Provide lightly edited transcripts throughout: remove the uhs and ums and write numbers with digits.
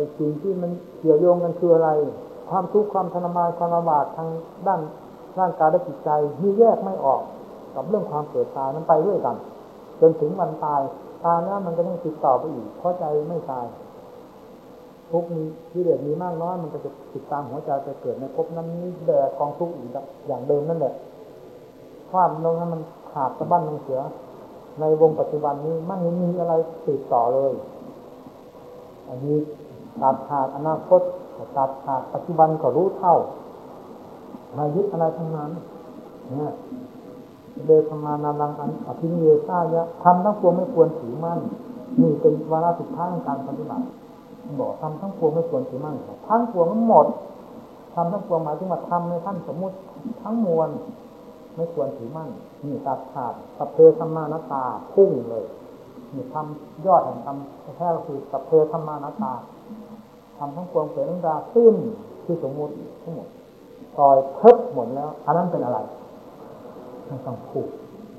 สิ่งที่มันเกี่ยวโยงกันคืออะไรความทุกข์ความทรมานความลำบากทางด้านร่างกายและจิตใจมีแยกไม่ออกกับเรื่องความเกิดตายมันไปด้วยกันจนถึงวันตายแล้วมันก็ต้องติดต่อไปอีกเพราะใจไม่ตายทุกข์มีกิเลสมีมากน้อยมันก็จะติดตามหัวใจไปเกิดในภพนั้นนี้แบกกองทุกข์อีกอย่างเดิมนั่นแหละความลงนั้นมันขาดสะบั้นลงเสียในวงปัจจุบันนี้ไม่มีอะไรติดต่อเลยอันนี้ตัดขาดอนาคตตัดขาดปัจจุบันก็รู้เท่ามายึดอะไรทั้งนั้นเนี่ยเดชมานารังอภินิเวสายะทำทั้งปวงไม่ควรถือมั่นนี่เป็นวาระสุดท้ายของการปฏิบัติบอกทำทั้งปวงไม่ควรถือมั่นทั้งปวงมันหมดทำทั้งปวงหมายถึงว่าทำในขั้นสมมุติทั้งมวลไม่ควรถือมั่นนี่ตัดขาดสัพเพธัมมานัตตาพุ่งเลยนี่ทำยอดแห่งธรรมแท้ก็คือสัพเพธัมมานัตตาทำทั้งปวงเกิดทั้งราขึ้นที่สมมุติทั้งหมดปล่อยเพิบหมดแล้วอันนั้นเป็นอะไรไม่ต้องพูด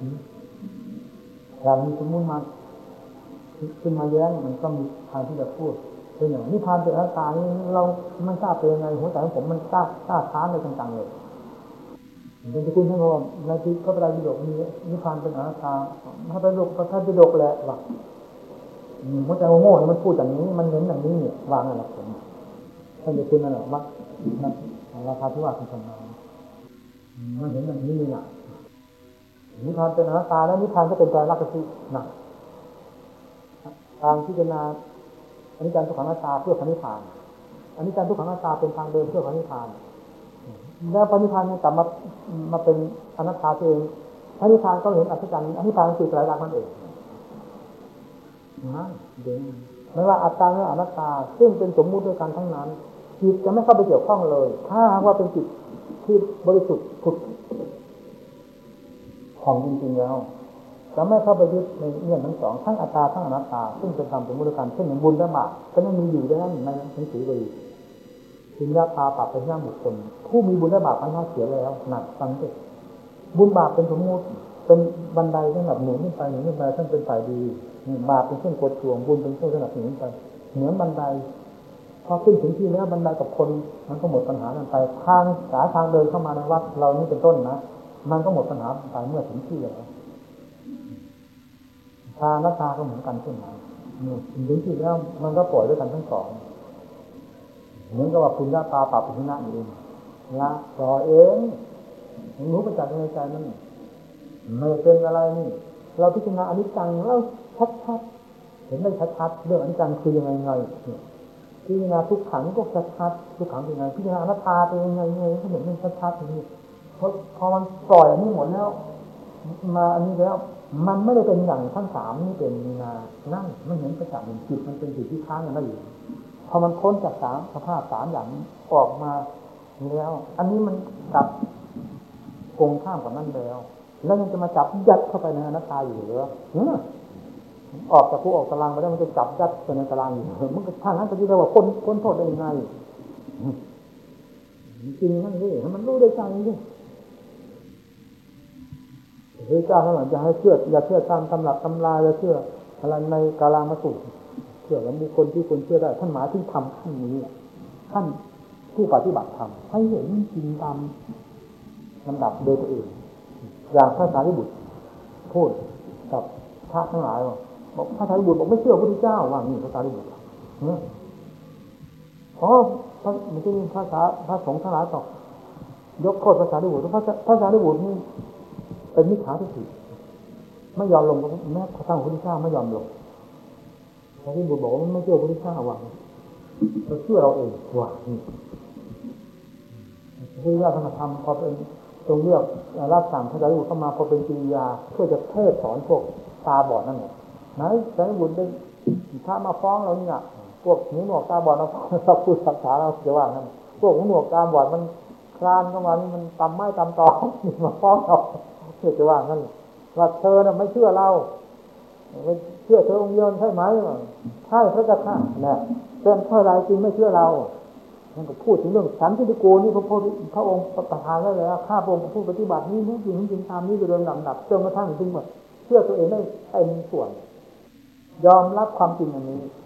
อย่างนี้สมมุติมาขึ้นมาแย้งมันก็มีทางที่จะพูดเป็นอย่างนิพพานเป็นอนัตตานี่เราไม่ทราบเป็นยังไงหัวใจของผมมันกล้าท้าเลยต่างๆเลยเป็นที่คุณท่านบอกในที่พระไตรปิฎกมีนิพพานเป็นอนัตตาถ้าไปดูพระไตรปิฎกแหละว่าหัวใจโง่มันพูดอย่างนี้มันเน้นอย่างนี้เนี่ยวางอะไรผมท่านจะคุณนั่นแหละว่าราคาที่ว่าคุณทำมามันเห็นอย่างนี้เนี่ยนิพพานเป็นอนัตตาแล้วนิพพานก็เป็นไตรลักษณ์นะทางพิจารณาอนิจจังทุกขังอนัตตาเพื่อพระนิพพานอนิจจังทุกขังอนัตตาเป็นทางเดินเพื่อพระนิพพานแล้วพระนิพพานเนี่ยกลับมาเป็นอนัตตาเองพระนิพพานก็เห็นอัศจรรย์อนิพพานคือไตรลักษณ์นั่นเองนะเด่นไม่ว่าอัตตาหรืออนัตตาซึ่งเป็นสมมุติด้วยกันทั้งนั้นจิตจะไม่เข้าไปเกี่ยวข้องเลยถ้าว่าเป็นจิตที่บริสุทธิ์ผุดของจริงๆแล้วจะไม่เข้าไปยึดในเงื่อนทั้งสองทั้งอัตตาทั้งอนัตตาซึ่งเป็นธรรมสมมุติด้วยกันเช่นอย่างบุญและบาปก็ยังมีอยู่ได้ในหนังสือเลยถึงยาพาปรับเป็นย่างบุคคลผู้มีบุญและบาปมันน่าเสียแล้วหนักฟังดิบุญบาปเป็นสมมุติเป็นบันไดสำหรับหนุนขึ้นไปท่านเป็นฝ่ายดีบาปเป็นเครื่องกดทวงบุญเป็นเครื่องสนับสนุนไปเหมือนบันไดพอขึ้นถึงที่แล้วบันไดกับคนมันก็หมดปัญหากันไปทางสายทางเดินเข้ามาในวัดเรานี่เป็นต้นนะมันก็หมดปัญหาไปเมื่อถึงที่แล้วทางนักตาก็เหมือนกันเช่นนั้นถึงที่แล้วมันก็ปล่อยด้วยกันทั้งสองเหมือนกับว่าคุณญาตาปราบปุถุนะเองละปล่อยเองรู้ประจักษ์ในใจนั่นไม่เป็นอะไรนี่เราพิจารณาอนิจจังเราชัดๆเห็นได้ชัดๆเรื่องอนิจจังคือยังไงพิจารณาทุกขังก็ชัดๆทุกขังเป็นยังไงพิจารณาอนัตตาเป็นยังไงก็เห็นได้ชัดๆอย่างนี้พอมันปล่อยอันนี้หมดแล้วมาอันนี้แล้วมันไม่ได้เป็นอย่างทั้งสามนี่เป็นมีนานั่นมันเห็นประจักษ์จิตมันเป็นจิตที่ค้างกันได้อยู่พอมันพ้นจากสภาพสามอย่างออกมาแล้วอันนี้มันกลับกงข้ามกับนั่นแล้วยังจะมาจับยัดเข้าไปในอนัตตาอยู่หรือออกจากผู้ออกตารางไปแล้วมันจะจับยัดไปในตารางอยู่มันก็ทางนั้นจะคิดว่าพ้นโทษได้ยังไงจริงนั่นนี่มันรู้ได้ใจนี่พระเจ้าท่านจะให้เชื่ออย่าเชื่อตามตำรับตำราอย่าเชื่ออะไรในกาลามสูตรเชื่อแล้วบุคคลที่ควรเชื่อได้ท่านหมายถึงธรรมขั้นนี้ท่านผู้ปฏิบัติธรรมให้เห็นจริงตามลำดับโดยตัวเองอย่างพระสารีบุตรพูดกับพระทั้งหลายบอกพระสารีบุตรบอกไม่เชื่อพระพุทธเจ้าว่านี่พระสารีบุตรเพราะมันจะมีพระสงฆ์ทั้งหลายตอบยกโทษพระสารีบุตรพระสารีบุตรนี่เป็นมิจฉาทิฏฐิไม่ยอมลงแม้พระสังฆพุทธเจ้าไม่ยอมลงพระสารีบุตรบอกว่าไม่เชื่อพระพุทธเจ้าว่าเราเชื่อเราเองว่านี่พระพุทธเจ้าท่านทำพอเป็นตรงเลือกรับสั่งพระสารีบุตรเข้ามาพอเป็นกิริยาเพื่อจะเทศสอนพวกตาบอดนั่นแหละไหนสารีบุตรได้ถ้ามาฟ้องเราเนี่ยพวกหูหนวกตาบอดเราพูดสักษาเราจะว่านั่นพวกหูหนวกตาบอดมันคลานเข้ามานี่มันตำไม้ตำตอมาฟ้องเราเพื่อจะว่านั่นว่าเธอน่ะไม่เชื่อเราไม่เชื่อเธอองค์เดียวใช่ไหมใช่พระเจ้าค่ะเนี่ยเป็นเพราะอะไรจริงไม่เชื่อเราท่านก็พูดถึงเรื่องสันติโกนี่พระองค์ประทานไว้แล้วข้าพระองค์ผู้ปฏิบัตินี้จริงตามนี้โดยลำดับจนกระทั่งถึงหมดเชื่อตัวเองได้เต็มส่วนยอมรับความจริงอันนี้